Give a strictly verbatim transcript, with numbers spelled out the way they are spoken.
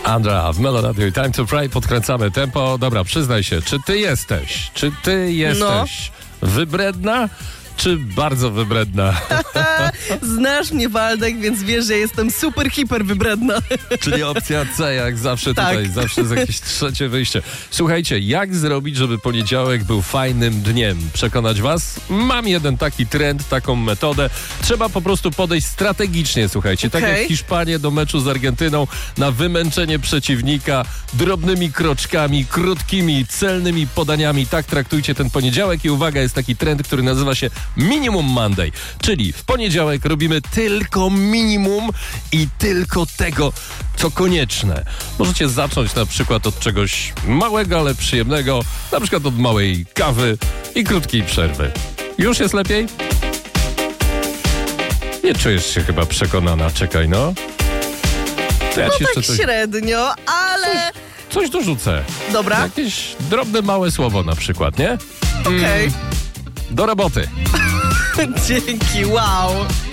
Andra w Melo Radio i Time to Pray. Podkręcamy tempo. Dobra, przyznaj się, czy ty jesteś, czy ty jesteś no. wybredna, czy bardzo wybredna? Znasz mnie, Waldek, więc wiesz, że jestem super, hiper wybredna. Czyli opcja C, jak zawsze tak. Tutaj, zawsze jest jakieś trzecie wyjście. Słuchajcie, jak zrobić, żeby poniedziałek był fajnym dniem? Przekonać was? Mam jeden taki trend, taką metodę. Trzeba po prostu podejść strategicznie, słuchajcie. Tak okay. jak Hiszpanie do meczu z Argentyną, na wymęczenie przeciwnika, drobnymi kroczkami, krótkimi, celnymi podaniami. Tak traktujcie ten poniedziałek i uwaga, jest taki trend, który nazywa się Minimum Monday, czyli w poniedziałek robimy tylko minimum i tylko tego, co konieczne. Możecie zacząć na przykład od czegoś małego, ale przyjemnego, na przykład od małej kawy i krótkiej przerwy. Już jest lepiej? Nie czujesz się chyba przekonana, czekaj no. To ja no tak coś... średnio, ale... Coś, coś dorzucę. Dobra. Jakieś drobne, małe słowo na przykład, nie? Okej. Okay. Do roboty. Dzięki, wow.